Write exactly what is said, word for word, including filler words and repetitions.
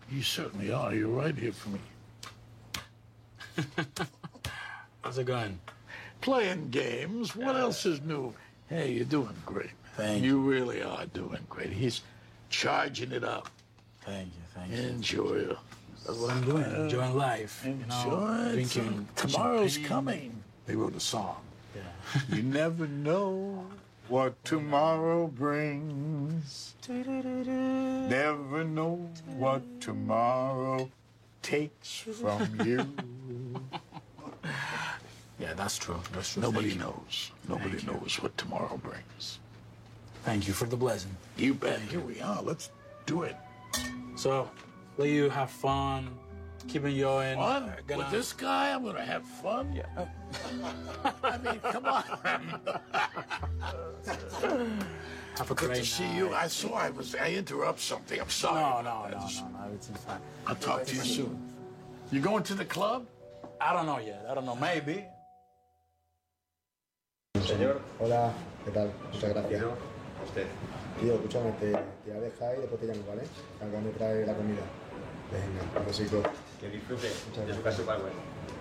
You certainly are. You're right here for me. How's it going? Playing games. What uh, else is new? Hey, you're doing great. Thank you. You really are doing great. He's charging it up. Thank you, thank you. Enjoy it. That's what I'm doing. Uh, Enjoying life. Enjoy you know, drinking. Tomorrow's champagne. coming. They wrote a song. Yeah. You never know what tomorrow brings. Never know what tomorrow takes from you. Yeah, that's true. That's true. Nobody knows. Nobody knows what tomorrow brings. Thank you for the blessing. You bet. Here we are. Let's do it. So, let you have fun, keeping you in. Fun? Uh, gonna... With this guy, I'm gonna have fun? Yeah. I mean, come on. Have a Good great to see night. you. I saw I was, I interrupt something. I'm sorry. No, no, no, just, no, no, everything's fine. I'll talk to you soon. You going to the club? I don't know yet. I don't know. Maybe. Señor. Hola, ¿qué tal? Muchas gracias. Usted. Tío, escúchame, te, te voy a dejar y después te llamo, ¿vale? Acá me trae la comida. Venga, un besito. Que disfrute de su casa, Power.